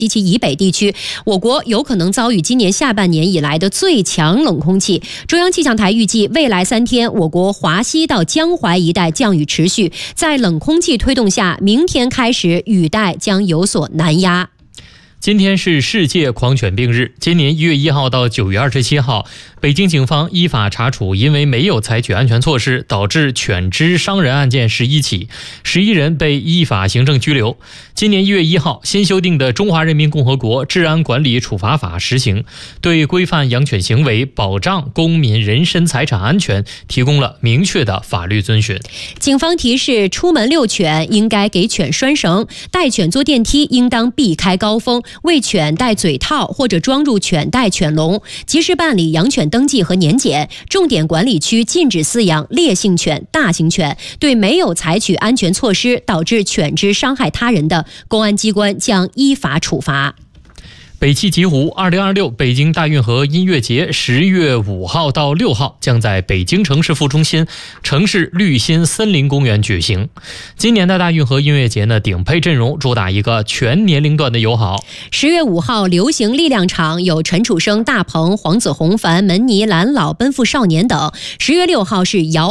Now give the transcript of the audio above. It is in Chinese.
及其以北地区，我国有可能遭遇今年下半年以来的最强冷空气。中央气象台预计，未来3天，我国华西到江淮一带降雨持续，在冷空气推动下，明天开始雨带将有所南压。 今天是世界狂犬病日，今年1月1号到9月27号，北京警方依法查处因为没有采取安全措施导致犬只伤人案件11起，11人被依法行政拘留。今年1月1号，新修订的《中华人民共和国治安管理处罚法》实行，对规范养犬行为、保障公民人身财产安全提供了明确的法律遵循。 警方提示：出门遛犬应该给犬拴绳，带犬坐电梯应当避开高峰，为犬戴嘴套或者装入犬袋、犬笼，及时办理养犬登记和年检。重点管理区禁止饲养烈性犬、大型犬。对没有采取安全措施导致犬只伤害他人的，公安机关将依法处罚。 北汽极狐2026北京大运河音乐节10月5号到6号将在北京城市副中心城市绿心森林公园举行。今年的大运河音乐节呢，顶配阵容主打一个全年龄段的友好。 10月5号流行力量场有陈楚生、大鹏、黄子弘、樊、门尼、蓝老、奔赴少年等。10月6号是摇